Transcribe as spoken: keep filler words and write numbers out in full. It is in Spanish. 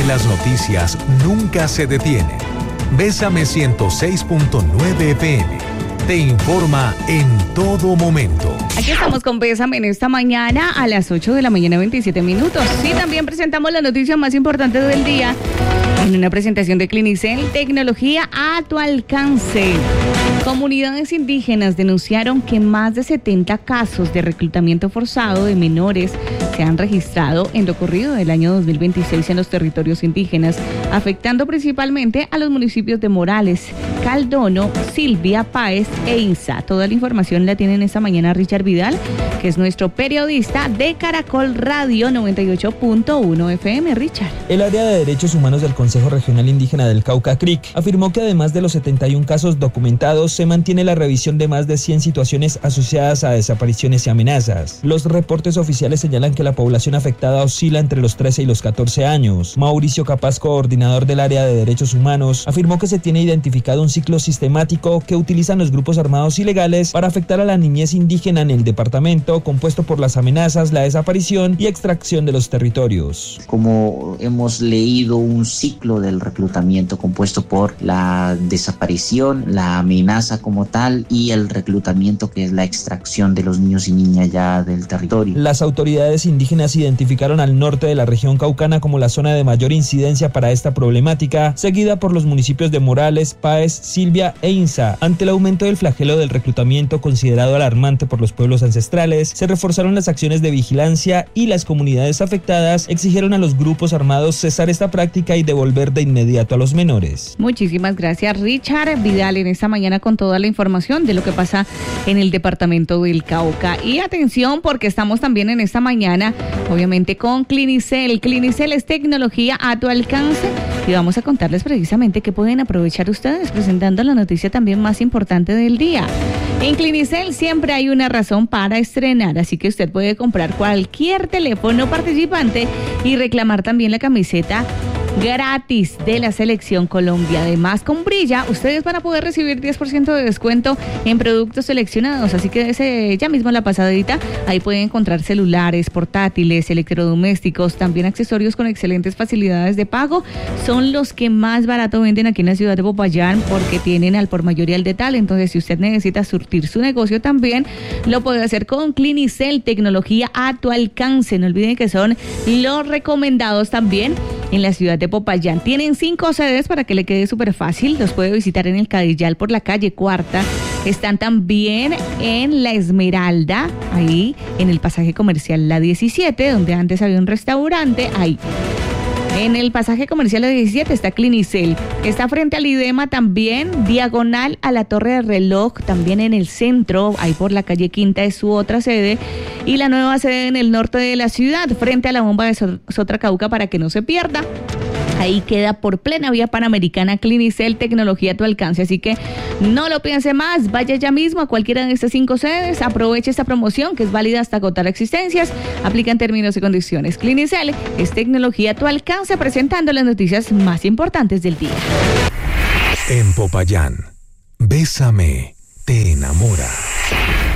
porque las noticias nunca se detienen. Bésame ciento seis punto nueve F M. Te informa en todo momento. Aquí estamos con Bésame en esta mañana a las ocho de la mañana, veintisiete minutos. Y también presentamos la noticia más importante del día en una presentación de Clinicel, tecnología a tu alcance. Comunidades indígenas denunciaron que más de setenta casos de reclutamiento forzado de menores se han registrado en lo corrido del año dos mil veintiséis en los territorios indígenas, afectando principalmente a los municipios de Morales, Caldono, Silvia, Páez e Insa. Toda la información la tienen esta mañana Richard Vidal, que es nuestro periodista de Caracol Radio noventa y ocho punto uno F M. Richard. El área de derechos humanos del Consejo Regional Indígena del Cauca, C R I C, afirmó que además de los setenta y un casos documentados, se mantiene la revisión de más de cien situaciones asociadas a desapariciones y amenazas. Los reportes oficiales señalan que la población afectada oscila entre los trece y los catorce años. Mauricio Capaz, coordinador del área de derechos humanos, afirmó que se tiene identificado un ciclo sistemático que utilizan los grupos armados ilegales para afectar a la niñez indígena en el departamento, compuesto por las amenazas, la desaparición y extracción de los territorios. Como hemos leído, un ciclo del reclutamiento compuesto por la desaparición, la amenaza como tal y el reclutamiento, que es la extracción de los niños y niñas ya del territorio. Las autoridades indígenas identificaron al norte de la región caucana como la zona de mayor incidencia para esta problemática, seguida por los municipios de Morales, Páez, Silvia e Insa. Ante el aumento del flagelo del reclutamiento considerado alarmante por los pueblos ancestrales, se reforzaron las acciones de vigilancia y las comunidades afectadas exigieron a los grupos armados cesar esta práctica y devolver de inmediato a los menores. Muchísimas gracias, Richard Vidal, en esta mañana con toda la información de lo que pasa en el departamento del Cauca. Y atención, porque estamos también en esta mañana, obviamente, con Clinicel. Clinicel es tecnología a tu alcance y vamos a contarles precisamente qué pueden aprovechar ustedes, presentando la noticia también más importante del día. En Clinicel siempre hay una razón para estrenar, así que usted puede comprar cualquier teléfono participante y reclamar también la camiseta gratis de la Selección Colombia. Además, con Brilla, ustedes van a poder recibir diez por ciento de descuento en productos seleccionados, así que desde ya mismo la pasadita, ahí pueden encontrar celulares, portátiles, electrodomésticos, también accesorios con excelentes facilidades de pago. Son los que más barato venden aquí en la ciudad de Popayán, porque tienen al por mayor y al detalle. Entonces, si usted necesita surtir su negocio también, lo puede hacer con Clinicel, tecnología a tu alcance. No olviden que son los recomendados también en la ciudad de Popayán. Tienen cinco sedes para que le quede súper fácil. Los puede visitar en el Cadillal por la calle Cuarta. Están también en La Esmeralda, ahí en el pasaje comercial La diecisiete, donde antes había un restaurante, ahí. En el pasaje comercial La diecisiete está Clinicel. Está frente al IDEMA también, diagonal a la Torre de Reloj, también en el centro, ahí por la calle Quinta es su otra sede. Y la nueva sede en el norte de la ciudad, frente a la bomba de Sotracauca, para que no se pierda. Ahí queda por plena vía Panamericana Clinicel, tecnología a tu alcance. Así que no lo piense más, vaya ya mismo a cualquiera de estas cinco sedes, aproveche esta promoción que es válida hasta agotar existencias, aplican términos y condiciones. Clinicel es tecnología a tu alcance, presentando las noticias más importantes del día. En Popayán, Bésame te enamora.